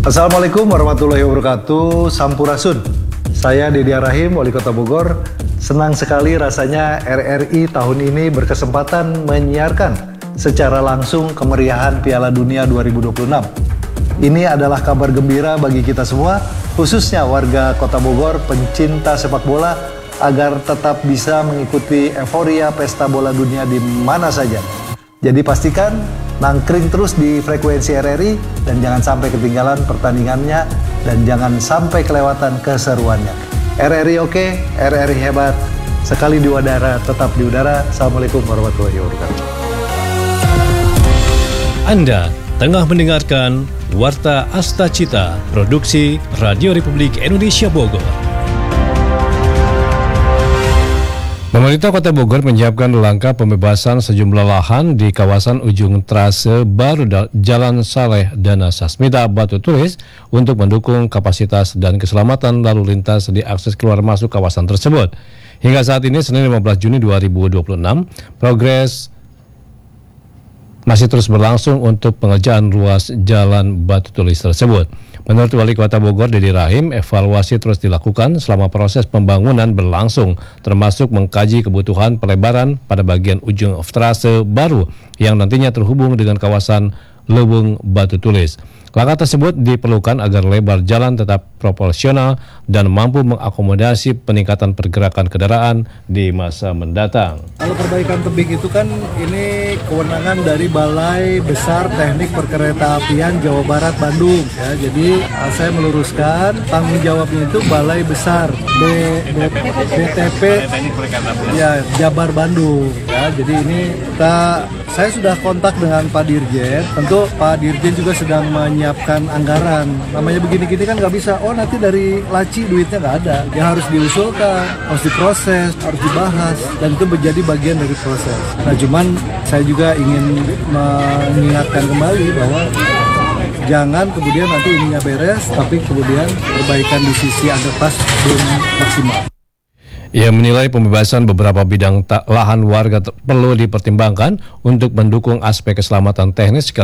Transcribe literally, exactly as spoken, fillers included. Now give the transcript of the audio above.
Assalamualaikum warahmatullahi wabarakatuh. Sampurasun. Saya Deddy Rahim, Wali Kota Bogor. Senang sekali rasanya R R I tahun ini berkesempatan menyiarkan secara langsung kemeriahan Piala Dunia dua ribu dua puluh enam. Ini adalah kabar gembira bagi kita semua, khususnya warga Kota Bogor, pencinta sepak bola, agar tetap bisa mengikuti euforia pesta bola dunia di mana saja. Jadi pastikan nangkring terus di frekuensi R R I dan jangan sampai ketinggalan pertandingannya dan jangan sampai kelewatan keseruannya. R R I oke, R R I hebat, sekali di udara tetap di udara. Assalamualaikum warahmatullahi wabarakatuh. Anda tengah mendengarkan Warta Asta Cita, produksi Radio Republik Indonesia Bogor. Pemerintah Kota Bogor menyiapkan langkah pembebasan sejumlah lahan di kawasan ujung trase baru Jalan Saleh Dana Sasmita Batu Tulis untuk mendukung kapasitas dan keselamatan lalu lintas di akses keluar masuk kawasan tersebut. Hingga saat ini, Senin lima belas Juni dua ribu dua puluh enam, progres masih terus berlangsung untuk pengerjaan ruas jalan Batu Tulis tersebut. Menurut Wali Kota Bogor Deddy Rahim, evaluasi terus dilakukan selama proses pembangunan berlangsung, termasuk mengkaji kebutuhan pelebaran pada bagian ujung trase baru yang nantinya terhubung dengan kawasan Leuweung Batu Tulis. Langkah tersebut diperlukan agar lebar jalan tetap proporsional dan mampu mengakomodasi peningkatan pergerakan kendaraan di masa mendatang. Kalau perbaikan tebing itu kan ini kewenangan dari Balai Besar Teknik Perkeretaapian Jawa Barat Bandung ya. Jadi saya meluruskan tanggung jawabnya itu Balai Besar B, B, B T P ya Jabar Bandung ya. Jadi ini kita saya sudah kontak dengan Pak Dirjen. Tentu Pak Dirjen juga sedang menyiapkan anggaran. Namanya begini-gini kan nggak bisa, oh nanti dari laci duitnya nggak ada. Yang harus diusulkan, harus diproses, harus dibahas, dan itu menjadi bagian dari proses. Nah cuman saya juga ingin mengingatkan kembali bahwa jangan kemudian nanti ininya beres, tapi kemudian perbaikan di sisi underpass belum maksimal. Ia menilai pembebasan beberapa bidang lahan warga perlu dipertimbangkan untuk mendukung aspek keselamatan teknis